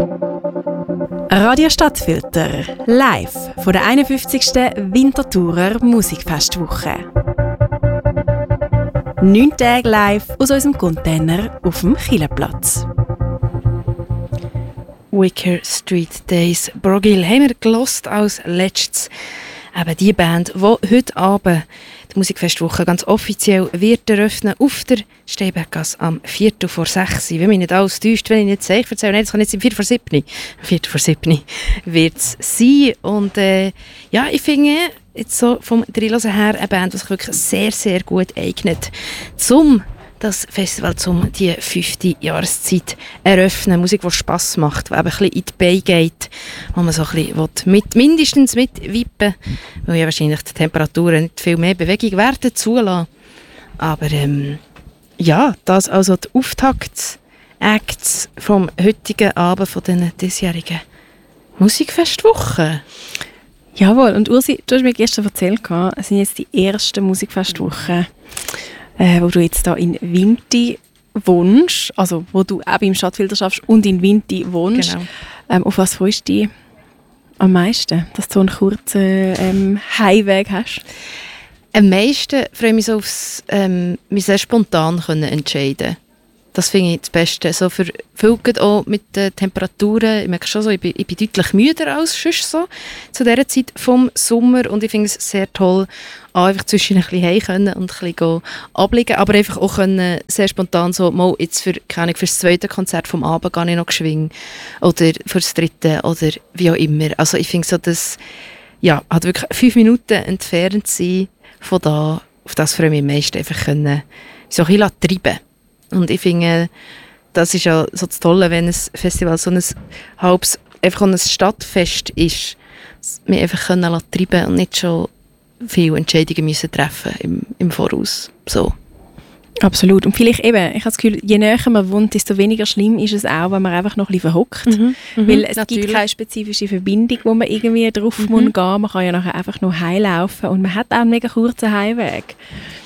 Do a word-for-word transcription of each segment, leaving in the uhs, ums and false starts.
Radio Stadtfilter, live von der einundfünfzigsten Winterthurer Musikfestwoche. Neun Tage live aus unserem Container auf dem Chilleplatz. Wicker Street Days. Brogil haben wir gelost als letztes. Eben die Band, die heute Abend die Musikfestwoche ganz offiziell wird eröffnen auf der Steinbeckgasse am Viertel vor sechs. Wenn mich nicht alles täuscht, wenn ich nicht sage, erzähle, nein, das kann jetzt im Viertel vor sieben. Viertel vor sieben wird es sein. Und äh, ja, ich finde jetzt so vom Drillosen her eine Band, die sich wirklich sehr, sehr gut eignet, zum das Festival, um die fünfte Jahreszeit eröffnen. Musik, die Spass macht, die eben ein bisschen in die Beine geht, wo man so ein bisschen mit, mindestens mitwippen, weil ja wahrscheinlich die Temperaturen nicht viel mehr Bewegung werden zulassen. Aber ähm, ja, das also die Auftakt-Acts vom heutigen Abend von diesen diesjährigen Musikfestwochen. Jawohl, und Ursi, du hast mir gestern erzählt, es sind jetzt die ersten Musikfestwochen, Äh, wo du jetzt da in Winti wohnst, also wo du auch im Stadtfilter schaffst und in Winti wohnst. Genau. Ähm, auf was freust du dich am meisten, dass du so einen kurzen ähm, Heimweg hast? Am meisten freue ich mich so aufs, ähm, mich sehr spontan können entscheiden. Das finde ich das Beste. So für viel auch mit den Temperaturen. Ich merke schon so, ich bin, ich bin deutlich müder als sonst so zu dieser Zeit vom Sommer. Und ich finde es sehr toll, auch einfach zwischen ein bisschen heim können und ein bisschen abliegen. Aber einfach auch können, sehr spontan so, mal jetzt für, keine Ahnung, für das zweite Konzert vom Abend gehe ich noch geschwingen. Oder für das dritte oder wie auch immer. Also ich finde so, dass ja, halt wirklich fünf Minuten entfernt sein von da, auf das freue ich mich am meisten, einfach können, so ein bisschen treiben. Und ich finde, das ist ja so das Tolle, wenn ein Festival so ein halbes, einfach ein Stadtfest ist, wir einfach können treiben können und nicht schon viele Entscheidungen müssen treffen im, im Voraus. So. Absolut. Und vielleicht eben, ich habe das Gefühl, je näher man wohnt, desto weniger schlimm ist es auch, wenn man einfach noch ein bisschen verhockt. Mhm, Weil es natürlich gibt keine spezifische Verbindung, wo man irgendwie drauf mhm. muss gehen. Man kann ja nachher einfach nur heimlaufen und man hat auch einen mega kurzen Heimweg.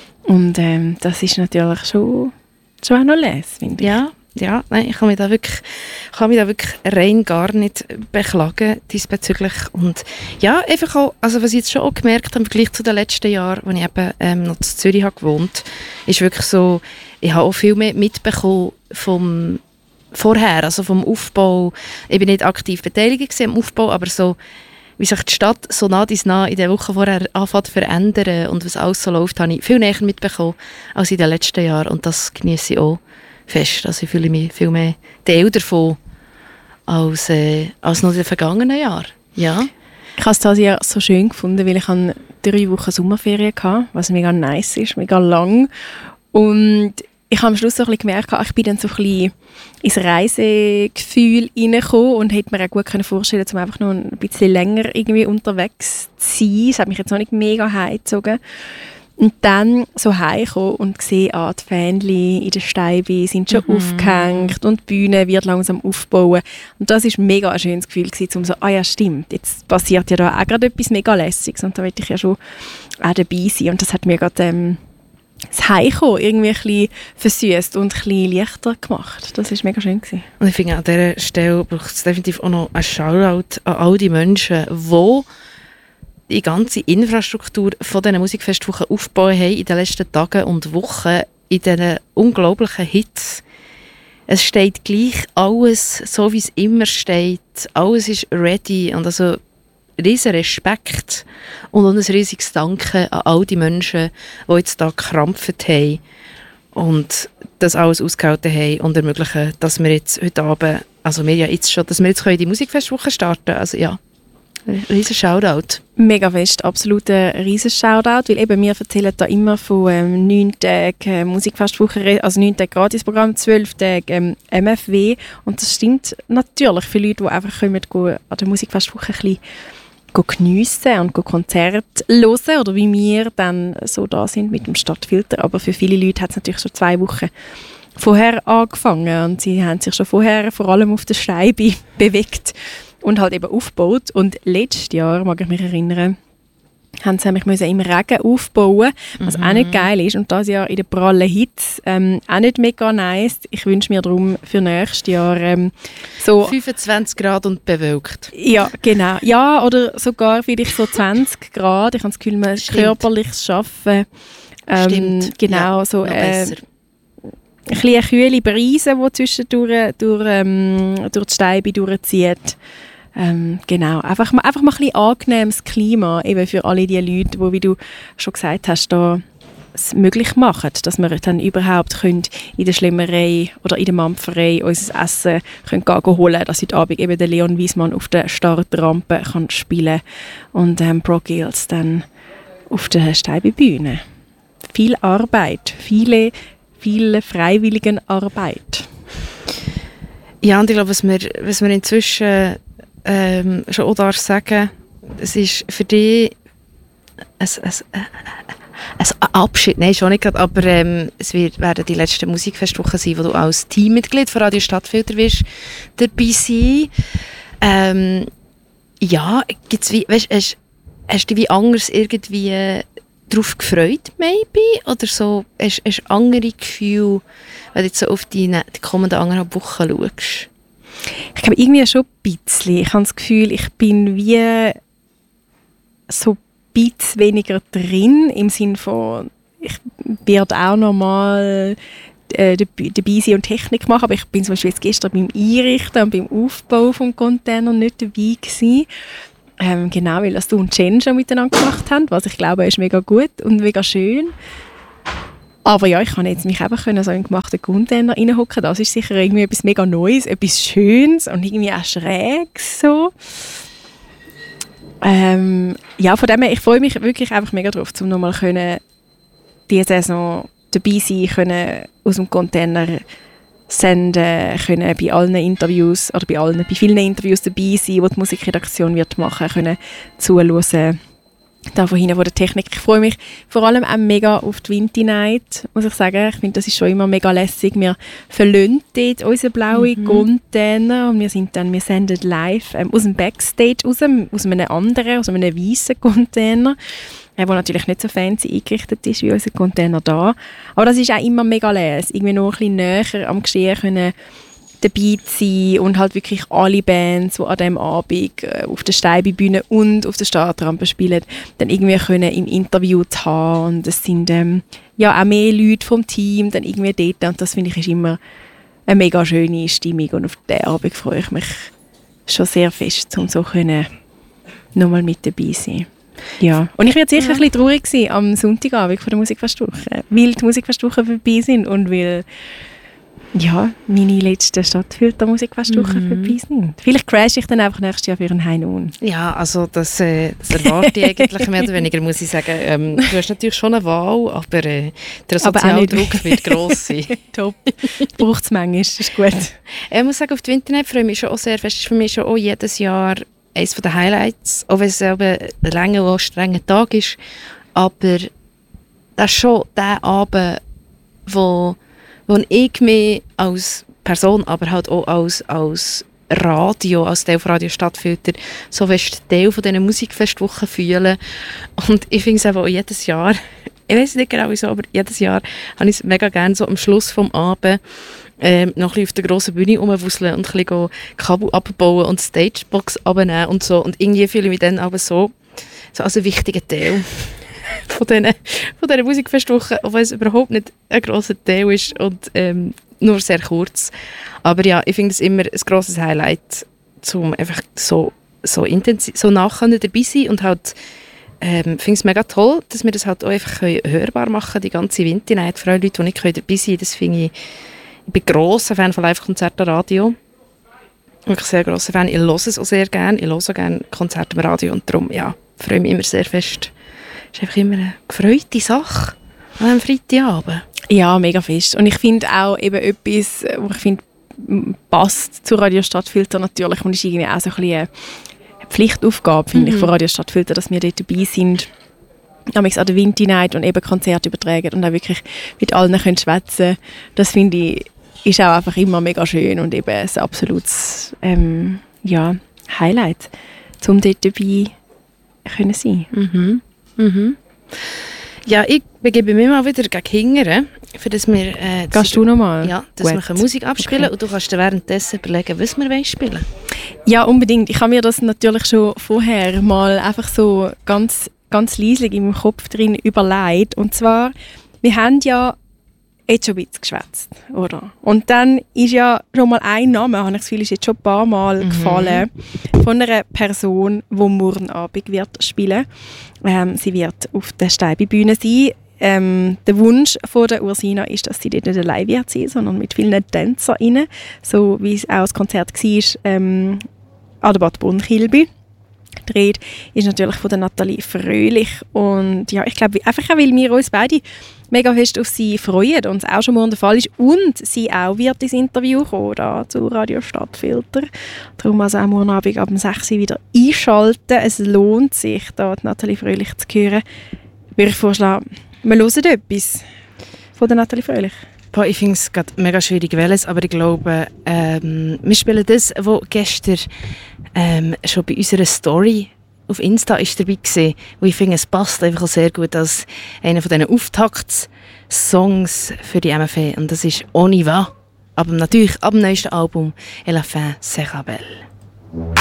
Und ähm, das ist natürlich schon... schon auch noch les, finde ich. Ja, ja, nein, ich kann mich da wirklich, kann mich da wirklich rein gar nicht beklagen diesbezüglich. Und ja, einfach auch, also was ich jetzt schon auch gemerkt habe, im Vergleich zu den letzten Jahren, als ich eben ähm, noch in Zürich habe gewohnt, ist wirklich so, ich habe auch viel mehr mitbekommen vom vorher, also vom Aufbau. Ich bin nicht aktiv beteiligt am Aufbau, aber so, wie sich die Stadt so nah bis nah in den Wochen vorher anfängt zu verändern und was alles so läuft, habe ich viel näher mitbekommen als in den letzten Jahren. Und das genieße ich auch fest. Also ich fühle mich viel mehr Teil davon als, äh, als noch in den vergangenen Jahren. Ja. Ich habe es dieses Jahr so schön gefunden, weil ich drei Wochen Sommerferien hatte, was mega nice ist, mega lang. Und ich habe am Schluss so ein bisschen gemerkt, ich bin dann so ein bisschen ins Reisegefühl reingekommen und hätte mir auch gut vorstellen können, um einfach noch ein bisschen länger irgendwie unterwegs zu sein. Das hat mich jetzt noch nicht mega heimgezogen. Und dann so heimgekommen und gesehen, ah, die Fähnchen in der Steibe sind schon mhm. aufgehängt und die Bühne wird langsam aufbauen. Und das war mega ein schönes Gefühl, um so, ah ja, stimmt, jetzt passiert ja da auch gerade etwas mega Lässiges und da will ich ja schon auch dabei sein. Und das hat mir gerade ähm, das Heimkommen irgendwie ein bisschen versüßt und ein bisschen leichter gemacht. Das war mega schön gewesen. Und ich finde, an dieser Stelle braucht es definitiv auch noch einen Shoutout an all die Menschen, die die ganze Infrastruktur von diesen Musikfestwochen aufgebaut haben in den letzten Tagen und Wochen in diesen unglaublichen Hits. Es steht gleich alles, so wie es immer steht. Alles ist ready. Und also riesen Respekt und ein riesiges Danke an all die Menschen, die jetzt hier gekrampft haben und das alles ausgehalten haben und ermöglichen, dass wir jetzt heute Abend, also wir ja jetzt schon, dass wir jetzt die Musikfestwoche starten können. Also ja, riesen Shoutout. Mega fest, absolut ein riesen Shoutout, weil eben wir erzählen da immer von ähm, neun Tagen äh, Musikfestwoche, also neun Tage Gratisprogramm, zwölf Tage ähm, M F W und das stimmt natürlich für Leute, die einfach kommen, gehen, an der Musikfestwoche ein bisschen geniessen und Konzerte hören oder wie wir dann so da sind mit dem Stadtfilter. Aber für viele Leute hat es natürlich schon zwei Wochen vorher angefangen und sie haben sich schon vorher vor allem auf der Scheibe bewegt und halt eben aufgebaut. Und letztes Jahr, mag ich mich erinnern, haben sie mich im Regen aufbauen, was Mhm. auch nicht geil ist. Und das Jahr in der prallen Hitze ähm, auch nicht mega nice. Ich wünsche mir darum für nächstes Jahr ähm, so... fünfundzwanzig Grad und bewölkt. Ja, genau. Ja, oder sogar vielleicht so zwanzig Grad. Ich habe das Gefühl, man Stimmt. körperliches Arbeiten. Ähm, Stimmt. Genau, Ja, so noch äh, besser. ein bisschen eine kühle Brise, die zwischendurch durch, ähm, durch die Steibe durchzieht. Ähm, genau, einfach mal, einfach mal ein bisschen angenehmes Klima, eben für alle die Leute, die, wie du schon gesagt hast, da es möglich machen, dass wir dann überhaupt können in der Schlemmerei oder in der Mampferei unser Essen können gehen holen, dass heute Abend eben der Leon Wiesmann auf der Startrampe kann spielen und ähm, Brooke Gills dann auf der Steibebühne. Viel Arbeit, viele, viele freiwillige Arbeit. Ja, und ich glaube, was wir, was wir inzwischen ähm, schon auch darf sagen, es ist für dich ein, ein, ein, ein Abschied, nein, schon nicht gerade, aber ähm, es wird, werden die letzten Musikfestwochen sein, wo du als Teammitglied von Radio Stadtfilter wirst dabei sein. Ähm, ja, gibt's wie, weißt, hast, hast du dich wie anders irgendwie darauf gefreut, maybe? Oder so, hast du andere Gefühle, wenn du jetzt so auf die, die kommenden anderthalb Wochen schaust? Ich glaube, irgendwie schon ein bisschen. Ich habe das Gefühl, ich bin wie so ein bisschen weniger drin, im Sinne von, ich werde auch normal äh, dabei sein und Technik machen, aber ich bin zum Beispiel jetzt gestern beim Einrichten und beim Aufbau des Container nicht dabei gewesen. Ähm, genau, weil das du und Jen schon miteinander gemacht haben, was ich glaube, ist mega gut und mega schön. Aber ja, ich kann jetzt mich einfach können, so in gemachten Container reinhocken. Das ist sicher irgendwie etwas mega Neues, etwas Schönes und irgendwie auch schräg so. Ähm, ja, von dem her, ich freue mich wirklich einfach mega drauf, um nochmal können diese Saison dabei sein, können aus dem Container senden, können bei allen Interviews oder bei allen, bei vielen Interviews dabei sein, die die Musikredaktion wird machen, können zuhören. Da von hinten von der Technik. Ich freue mich vor allem auch mega auf die Winter Night, muss ich sagen. Ich finde, das ist schon immer mega lässig. Wir verlassen dort unseren blauen mhm. Container und wir sind dann, wir senden live ähm, aus dem Backstage raus, aus einem anderen, aus einem weißen Container, äh, der natürlich nicht so fancy eingerichtet ist wie unser Container da. Aber das ist auch immer mega lässig, irgendwie noch ein bisschen näher am Geschehen können dabei sein und halt wirklich alle Bands, die an diesem Abend äh, auf der Steibebühne und auf der Startrampe spielen, dann irgendwie können im Interview zu haben. Und es sind ähm, ja auch mehr Leute vom Team dann irgendwie dort und das finde ich ist immer eine mega schöne Stimmung und auf diesen Abend freue ich mich schon sehr fest, um so können nochmal mit dabei sein. Ja. Und ich werde sicher ja. ein bisschen traurig sein am Sonntagabend von der Musikfestwoche, weil die Musikfestwoche vorbei sind und weil ja, meine letzte Stadtfilter Musikfestwoche mhm. vorbei sind. Vielleicht crash ich dann einfach nächstes Jahr für einen Heim-Un. Ja, also das, äh, das erwarte ich eigentlich mehr oder weniger, muss ich sagen. Ähm, du hast natürlich schon eine Wahl, aber äh, der soziale Druck wird gross sein. Top. Braucht es manchmal, ist gut. Ich muss sagen, auf die Winternacht freue ich mich schon auch sehr fest. Das ist für mich schon auch jedes Jahr eines der Highlights, auch wenn es eben ein langer und strenger Tag ist. Aber das ist schon der Abend, wo wo ich mich als Person, aber halt auch als, als Radio, als Teil von Radio Stadtfilter, so fest Teil von diesen Musikfestwochen fühle. Und ich finde es einfach auch jedes Jahr, ich weiß nicht genau wieso, aber jedes Jahr habe ich es mega gerne so am Schluss des Abends ähm, noch ein bisschen auf der grossen Bühne rumwuseln und ein bisschen Kabel abbauen und die Stagebox abnehmen und so. Und irgendwie fühle ich mich dann aber so, so als ein wichtiger Teil von diesen, von diesen Musikfestwochen, obwohl es überhaupt nicht ein grosser Teil ist und ähm, nur sehr kurz. Aber ja, ich finde es immer ein grosses Highlight, um einfach so, so intensiv, so nah dabei sein und halt ähm, finde es mega toll, dass wir das halt auch einfach hörbar machen können, die ganze Winternacht, für alle Leute, die nicht dabei sein können. Das finde ich, ich bin grosser Fan von Live-Konzerten Radio. Wirklich sehr grosser Fan. Ich höre es auch sehr gerne. Ich höre auch gerne Konzerte im Radio und darum, ja, freue ich mich immer sehr fest. Das ist einfach immer eine gefreute Sache an einem Freitagabend. Ja, mega fest. Und ich finde auch eben etwas, was ich finde, passt zu Radio Stadtfilter natürlich und ist irgendwie auch so ein bisschen eine Pflichtaufgabe, finde mhm. ich, von Radio Stadtfilter, dass wir dort dabei sind. An der Winter Night und eben Konzerte übertragen und auch wirklich mit allen können schwätzen. Das finde ich, ist auch einfach immer mega schön und eben ein absolutes ähm, ja, Highlight, um dort dabei können sein. Mhm. Mhm. Ja, ich begebe mich mal wieder gegen Hingern, für das wir... Äh, Gehst du nochmal? Ja, dass Gut. wir Musik abspielen Okay. und du kannst dir währenddessen überlegen, was wir spielen wollen. Ja, unbedingt. Ich habe mir das natürlich schon vorher mal einfach so ganz, ganz leislich in meinem Kopf drin überlegt. Und zwar, wir haben ja jetzt schon ein bisschen geschwätzt, oder? Und dann ist ja schon mal ein Name, habe ich das Gefühl, ist jetzt schon ein paar Mal Mhm. gefallen, von einer Person, die morgen Abend wird spielen. Ähm, sie wird auf der Steibi-Bühne sein. Ähm, der Wunsch von der Ursina ist, dass sie dort nicht allein wird sein, sondern mit vielen TänzerInnen, so wie es auch das Konzert war, ähm, an der Bad Bunn-Kilby. Die Rede ist natürlich von der Nathalie Fröhlich. Und ja, ich glaube, einfach auch, weil wir uns beide mega fest auf sie freuen und es auch schon morgen der Fall ist und sie auch wird ins Interview kommen, da zu Radio Stadtfilter. Darum also auch morgen Abend ab sechs Uhr wieder einschalten. Es lohnt sich, da die Nathalie Fröhlich zu hören. Würde ich vorschlagen, wir hören etwas von der Nathalie Fröhlich. Boah, ich finde es gerade mega schwierig, welches, aber ich glaube, ähm, wir spielen das, was gestern ähm, schon bei unserer Story auf Insta ist dabei war. Und ich finde, es passt einfach sehr gut als einer von diesen Auftaktssongs für die M F E. Und das ist «On y va», aber natürlich ab dem neuesten Album «Et la fin sera belle».